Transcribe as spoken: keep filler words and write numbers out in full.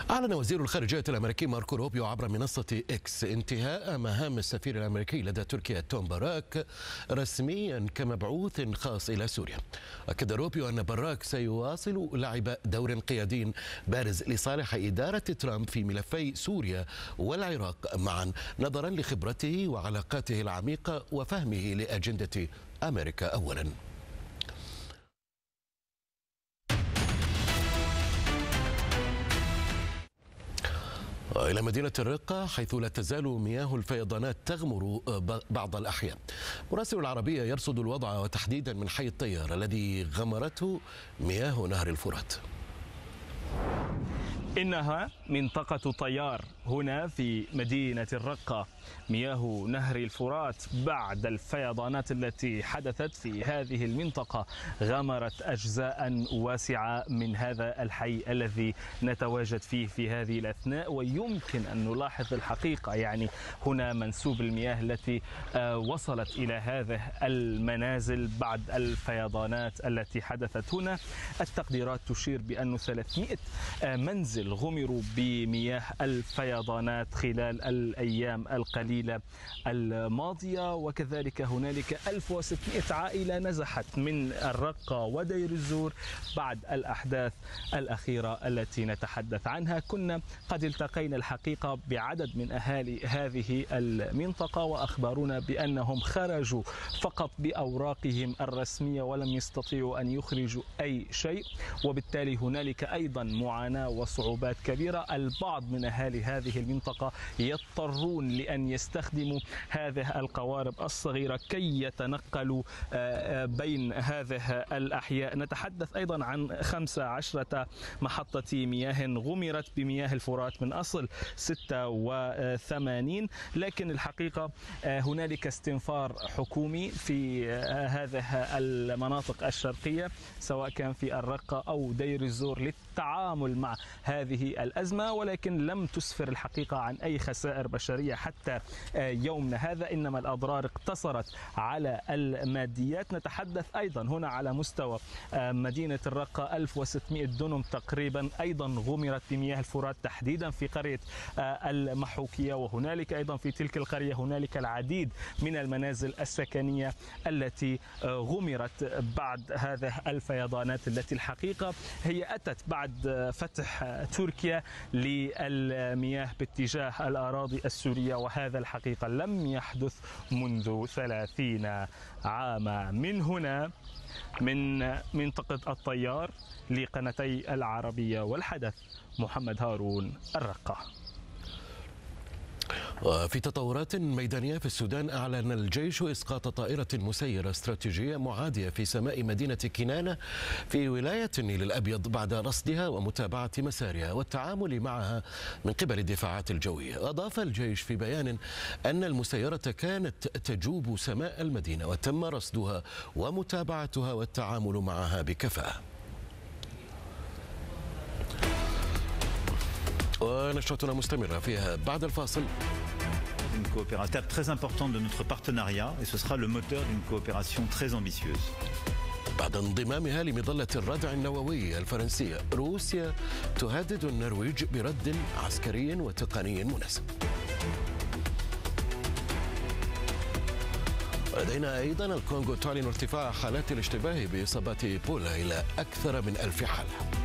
أعلن وزير الخارجية الأمريكي ماركو روبيو عبر منصة إكس انتهاء مهام السفير الأمريكي لدى تركيا توم باراك رسميا كمبعوث خاص إلى سوريا. أكد روبيو أن باراك سيواصل لعب دور قيادي بارز لصالح إدارة ترامب في ملفي سوريا والعراق معا، نظرا لخبرته وعلاقاته العميقة وفهمه لأجندة أمريكا أولا. إلى مدينة الرقة حيث لا تزال مياه الفيضانات تغمر بعض الأحياء. مراسل العربية يرصد الوضع وتحديدا من حي الطيار الذي غمرته مياه نهر الفرات. إنها منطقة طيار هنا في مدينة الرقة. مياه نهر الفرات بعد الفيضانات التي حدثت في هذه المنطقة غمرت أجزاء واسعة من هذا الحي الذي نتواجد فيه في هذه الأثناء، ويمكن أن نلاحظ الحقيقة يعني هنا منسوب المياه التي وصلت إلى هذه المنازل بعد الفيضانات التي حدثت هنا. التقديرات تشير بأن ثلاثمئة منزل غمروا بمياه الفيضانات خلال الأيام القليلة الماضية، وكذلك هنالك ألف وستمئة عائلة نزحت من الرقة ودير الزور بعد الأحداث الأخيرة التي نتحدث عنها. كنا قد التقينا الحقيقة بعدد من أهالي هذه المنطقة وأخبرونا بأنهم خرجوا فقط بأوراقهم الرسمية ولم يستطيعوا أن يخرجوا أي شيء، وبالتالي هنالك أيضا معاناة وصعوبات كبيرة. البعض من أهالي هذه المنطقة يضطرون لأن يستخدموا هذه القوارب الصغيرة كي يتنقلوا بين هذه الأحياء. نتحدث أيضا عن خمسة عشرة محطة مياه غمرت بمياه الفرات من أصل ستة وثمانين، لكن الحقيقة هنالك استنفار حكومي في هذه المناطق الشرقية سواء كان في الرقة أو دير الزور للتعامل مع هذه الأزمة، ولكن لم تسفر الحقيقة عن أي خسائر بشرية حتى يومنا هذا، إنما الأضرار اقتصرت على الماديات. نتحدث أيضا هنا على مستوى مدينة الرقة ألف وستمئة دونم تقريبا أيضا غمرت بمياه الفرات تحديدا في قرية المحوكية، وهنالك أيضا في تلك القرية هنالك العديد من المنازل السكنية التي غمرت بعد هذه الفيضانات التي الحقيقة هي أتت بعد فتح تركيا للمياه باتجاه الأراضي السورية، وهذا الحقيقة لم يحدث منذ ثلاثين عاما. من هنا من منطقة الطيار لقناتي العربية والحدث، محمد هارون، الرقة. وفي تطورات ميدانية في السودان، أعلن الجيش إسقاط طائرة مسيرة استراتيجية معادية في سماء مدينة كنانة في ولاية النيل الأبيض بعد رصدها ومتابعة مسارها والتعامل معها من قبل الدفاعات الجوية. أضاف الجيش في بيان أن المسيرة كانت تجوب سماء المدينة وتم رصدها ومتابعتها والتعامل معها بكفاءة. ونشرتنا مستمرة فيها بعد الفاصل. Une coopération très importante de notre partenariat et ce sera le moteur d'une coopération très ambitieuse. بعد انضمامها لمظلة الردع النووي الفرنسية، روسيا تهدد النرويج برد عسكري وتقني مناسب. لدينا أيضا الكونغو تعلن ارتفاع حالات الاشتباه بإصابات إيبولا إلى أكثر من ألف حالة.